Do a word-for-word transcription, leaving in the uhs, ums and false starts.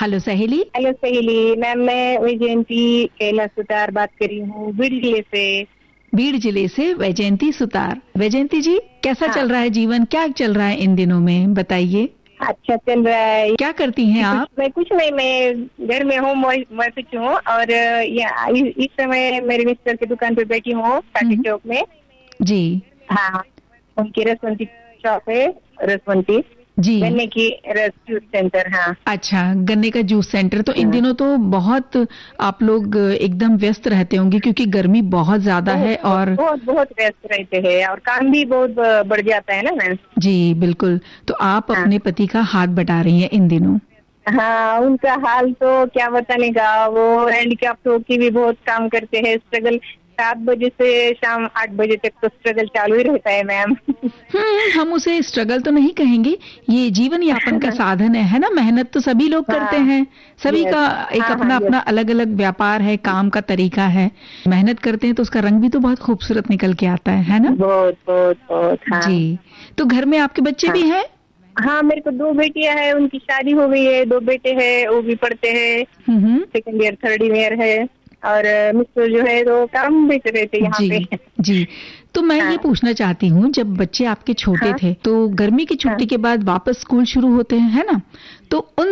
Hello सहेली। Hello सहेली ma'am, मैं वैजयंती कैलाश सुतार बात कर रही हूँ बीड़ जिले से। बीड़ जिले से वैजयंती सुतार। वैजयंती जी, कैसा हाँ, चल रहा है जीवन, क्या चल रहा है इन दिनों में, बताइए। अच्छा चल रहा है। क्या करती हैं कुछ आप? मैं कुछ नहीं, मैं घर में हूँ, मौसिक हूँ और या, इस इस समय मेरे मिस्टर की दुकान पे बैठी हूँ काटी हम्म, चौक में। जी हाँ, उनकी रसवंती शॉप है, रसवंती जी। गन्ने की रस जूस सेंटर। हाँ अच्छा, गन्ने का जूस सेंटर। तो इन हाँ, दिनों तो बहुत आप लोग एकदम व्यस्त रहते होंगे क्योंकि गर्मी बहुत ज्यादा बहुत है। बहुत और बहुत बहुत व्यस्त रहते हैं और काम भी बहुत बढ़ जाता है ना मैम। जी बिल्कुल। तो आप हाँ अपने पति का हाथ बटा रही हैं इन दिनों। हाँ, उनका हाल तो क्या बताने का, वो हैंडीकैप्ट होके भी बहुत काम करते हैं। स्ट्रगल सात बजे से शाम आठ बजे तक तो स्ट्रगल चालू ही रहता है मैम। हम्म, हम उसे स्ट्रगल तो नहीं कहेंगे, ये जीवन यापन का साधन है है ना। मेहनत तो सभी लोग करते हाँ, हैं, सभी यस, का एक हाँ हाँ, अपना यस, अपना अलग अलग व्यापार है, काम का तरीका है। मेहनत करते हैं तो उसका रंग भी तो बहुत खूबसूरत निकल के आता है है ना। बहुत बहुत बहुत। हाँ जी। तो घर में आपके बच्चे हाँ भी हैं? हाँ, मेरे को दो बेटियां हैं, उनकी शादी हो गई है, दो बेटे हैं, वो भी पढ़ते हैं, हम्म। सेकंड ईयर थर्ड ईयर है। और मिस्टर जो है तो काम बेच रहे थे यहाँ जी पे। जी। तो मैं ये हाँ पूछना चाहती हूँ, जब बच्चे आपके छोटे हाँ थे तो गर्मी की हाँ छुट्टी के बाद वापस स्कूल शुरू होते हैं है ना, तो उन